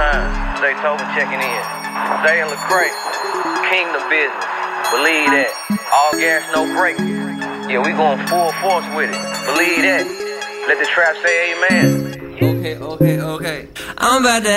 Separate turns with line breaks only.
Zay Tobin checking in. Zay and Lecrae, Kingdom business. Believe that. All gas, no brakes. Yeah, we going full force with it. Believe that. Let the trap say amen.
Okay. I'm about to